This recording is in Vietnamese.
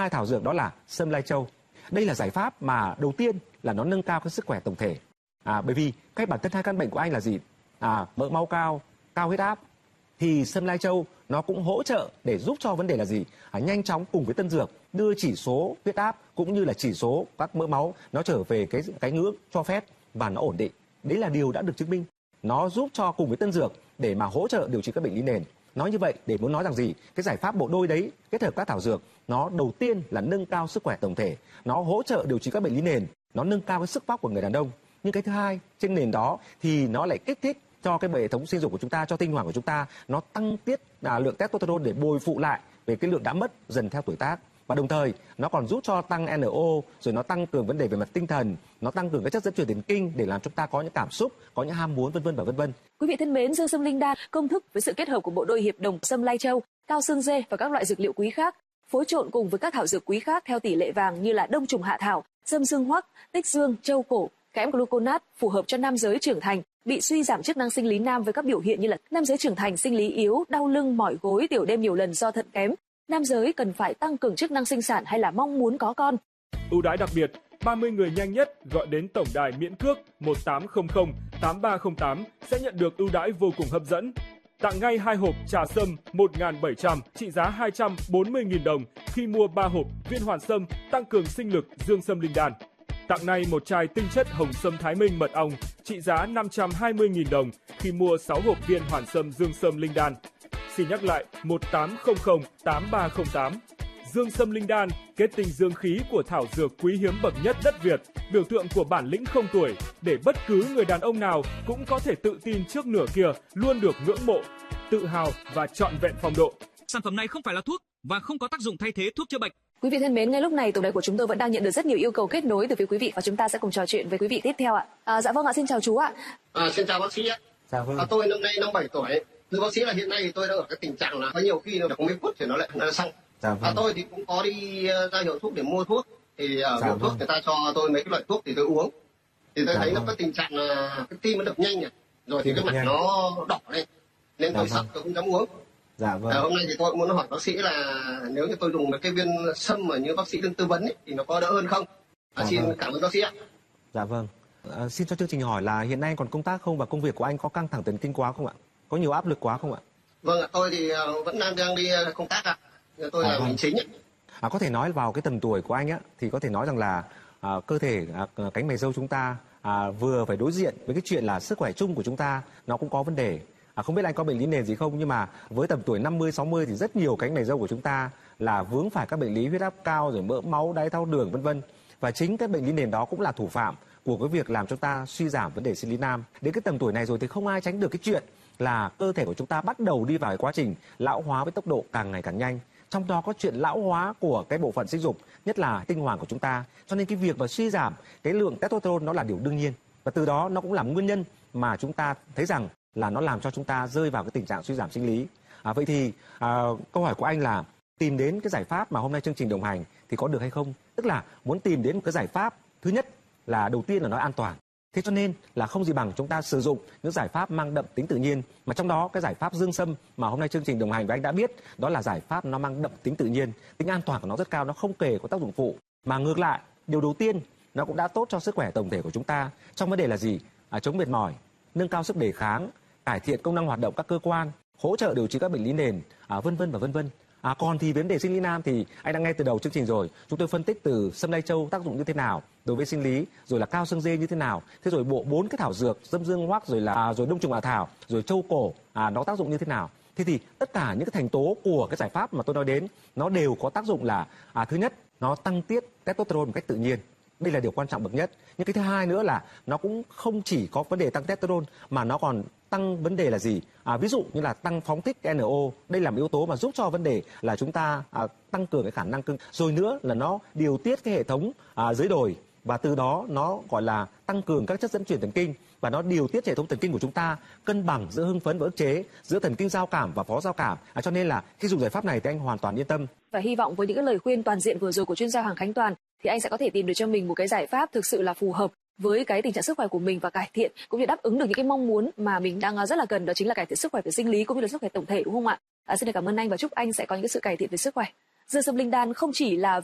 hai thảo dược đó là sâm lai châu. Đây là giải pháp mà đầu tiên là nó nâng cao cái sức khỏe tổng thể. Bởi vì cái bản thân hai căn bệnh của anh là gì? Mỡ máu cao, cao huyết áp. Thì sâm lai châu nó cũng hỗ trợ để giúp cho vấn đề là gì? Nhanh chóng cùng với tân dược đưa chỉ số huyết áp cũng như là chỉ số các mỡ máu nó trở về cái ngưỡng cho phép và nó ổn định. Đấy là điều đã được chứng minh. Nó giúp cho cùng với tân dược để mà hỗ trợ điều trị các bệnh lý nền. Nói như vậy để muốn nói rằng gì? Cái giải pháp bộ đôi đấy kết hợp các thảo dược, nó đầu tiên là nâng cao sức khỏe tổng thể, nó hỗ trợ điều trị các bệnh lý nền, nó nâng cao cái sức vóc của người đàn ông. Nhưng cái thứ hai, trên nền đó thì nó lại kích thích cho cái hệ thống sinh dục của chúng ta, cho tinh hoàn của chúng ta, nó tăng tiết lượng testosterone để bồi phụ lại về cái lượng đã mất dần theo tuổi tác. Và đồng thời nó còn giúp cho tăng NO, rồi nó tăng cường vấn đề về mặt tinh thần, nó tăng cường các chất dẫn truyền thần kinh để làm chúng ta có những cảm xúc, có những ham muốn, vân vân và vân vân. Quý vị thân mến, dương sâm linh đan công thức với sự kết hợp của bộ đôi hiệp đồng sâm lai châu, cao xương dê và các loại dược liệu quý khác, phối trộn cùng với các thảo dược quý khác theo tỷ lệ vàng như là đông trùng hạ thảo, dâm dương hoắc, tích dương, châu cổ, kẽm gluconat, phù hợp cho nam giới trưởng thành bị suy giảm chức năng sinh lý nam với các biểu hiện như là nam giới trưởng thành sinh lý yếu, đau lưng, mỏi gối, tiểu đêm nhiều lần do thận kém. Nam giới cần phải tăng cường chức năng sinh sản hay là mong muốn có con. Ưu đãi đặc biệt, 30 người nhanh nhất gọi đến tổng đài miễn cước 1800 8308 sẽ nhận được ưu đãi vô cùng hấp dẫn. Tặng ngay 2 hộp trà sâm 1.700 trị giá 240.000 đồng khi mua 3 hộp viên hoàn sâm tăng cường sinh lực dương sâm linh đan. Tặng ngay một chai tinh chất hồng sâm Thái Minh mật ong trị giá 520.000 đồng khi mua 6 hộp viên hoàn sâm dương sâm linh đan. Xin nhắc lại 1800 8308. Dương sâm linh đan, kết tinh dương khí của thảo dược quý hiếm bậc nhất đất Việt, biểu tượng của bản lĩnh không tuổi, để bất cứ người đàn ông nào cũng có thể tự tin trước nửa kia, luôn được ngưỡng mộ, tự hào và trọn vẹn phong độ. Sản phẩm này không phải là thuốc và không có tác dụng thay thế thuốc chữa bệnh. Quý vị thân mến, ngay lúc này tổng đài của chúng tôi vẫn đang nhận được rất nhiều yêu cầu kết nối từ phía quý vị và chúng ta sẽ cùng trò chuyện với quý vị tiếp theo ạ. Dạ vâng ạ, xin chào chú ạ. Xin chào bác sĩ ạ. Dạ vâng. Tôi năm nay 57 tuổi. Thưa bác sĩ là hiện nay thì tôi đang ở cái tình trạng là có nhiều khi nó được mấy phút thì nó lại xong. Dạ vâng. Tôi thì cũng có đi ra hiệu thuốc để mua thuốc, thì ở hiệu thuốc người ta cho tôi mấy cái loại thuốc thì tôi uống, thì tôi thấy nó có tình trạng là cái tim nó đập nhanh này, rồi thì cái mặt nó đỏ lên, nên tôi sợ tôi không dám uống. Dạ vâng. Hôm nay thì tôi cũng muốn hỏi bác sĩ là nếu như tôi dùng được cái viên sâm mà như bác sĩ đang tư vấn ấy, thì nó có đỡ hơn không? Xin cảm ơn bác sĩ ạ. Dạ vâng. Xin cho chương trình hỏi là hiện nay anh còn công tác không và công việc của anh có căng thẳng thần kinh quá không ạ? Có nhiều áp lực quá không ạ? Vâng ạ, tôi thì vẫn đang đi công tác ạ. Tôi là hành chính ạ. Có thể nói vào cái tầm tuổi của anh á thì có thể nói rằng là cơ thể cánh mày râu chúng ta vừa phải đối diện với cái chuyện là sức khỏe chung của chúng ta nó cũng có vấn đề. Không biết anh có bệnh lý nền gì không, nhưng mà với tầm tuổi 50, 60 thì rất nhiều cánh mày râu của chúng ta là vướng phải các bệnh lý huyết áp cao, rồi mỡ máu, đái tháo đường vân vân. Và chính cái bệnh lý nền đó cũng là thủ phạm của cái việc làm chúng ta suy giảm vấn đề sinh lý nam. Đến cái tầm tuổi này rồi thì không ai tránh được cái chuyện là cơ thể của chúng ta bắt đầu đi vào cái quá trình lão hóa với tốc độ càng ngày càng nhanh. Trong đó có chuyện lão hóa của cái bộ phận sinh dục, nhất là tinh hoàn của chúng ta. Cho nên cái việc mà suy giảm cái lượng testosterone nó là điều đương nhiên. Và từ đó nó cũng là nguyên nhân mà chúng ta thấy rằng là nó làm cho chúng ta rơi vào cái tình trạng suy giảm sinh lý. Vậy thì câu hỏi của anh là tìm đến cái giải pháp mà hôm nay chương trình đồng hành thì có được hay không? Tức là muốn tìm đến một cái giải pháp, thứ nhất là đầu tiên là nó an toàn. Thế cho nên là không gì bằng chúng ta sử dụng những giải pháp mang đậm tính tự nhiên. Mà trong đó cái giải pháp dương sâm mà hôm nay chương trình đồng hành với anh đã biết, đó là giải pháp nó mang đậm tính tự nhiên. Tính an toàn của nó rất cao, nó không kể có tác dụng phụ. Mà ngược lại, điều đầu tiên nó cũng đã tốt cho sức khỏe tổng thể của chúng ta. Trong vấn đề là gì? Chống mệt mỏi, nâng cao sức đề kháng, cải thiện công năng hoạt động các cơ quan, hỗ trợ điều trị các bệnh lý nền, vân vân và vân vân. Còn thì vấn đề sinh lý nam thì anh đã nghe từ đầu chương trình rồi, chúng tôi phân tích từ sâm lai châu tác dụng như thế nào đối với sinh lý, rồi là cao xương dê như thế nào, thế rồi bộ 4 cái thảo dược dâm dương hoắc, rồi đông trùng hạ thảo, rồi châu cổ nó tác dụng như thế nào. Thế thì tất cả những cái thành tố của cái giải pháp mà tôi nói đến nó đều có tác dụng là thứ nhất nó tăng tiết testosterone một cách tự nhiên. Đây là điều quan trọng bậc nhất. Nhưng cái thứ hai nữa là nó cũng không chỉ có vấn đề tăng testosterone mà nó còn tăng vấn đề là gì? Ví dụ như là tăng phóng thích NO. Đây là một yếu tố mà giúp cho vấn đề là chúng ta tăng cường cái khả năng cưng. Rồi nữa là nó điều tiết cái hệ thống dưới đồi và từ đó nó gọi là tăng cường các chất dẫn truyền thần kinh và nó điều tiết hệ thống thần kinh của chúng ta cân bằng giữa hưng phấn và ức chế, giữa thần kinh giao cảm và phó giao cảm. Cho nên là khi dùng giải pháp này thì anh hoàn toàn yên tâm. Và hy vọng với những cái lời khuyên toàn diện vừa rồi của chuyên gia Hoàng Khánh Toàn thì anh sẽ có thể tìm được cho mình một cái giải pháp thực sự là phù hợp với cái tình trạng sức khỏe của mình và cải thiện cũng như đáp ứng được những cái mong muốn mà mình đang rất là cần, đó chính là cải thiện sức khỏe về sinh lý cũng như là sức khỏe tổng thể, đúng không ạ? Xin được cảm ơn anh và chúc anh sẽ có những cái sự cải thiện về sức khỏe. Dương sâm linh đan không chỉ là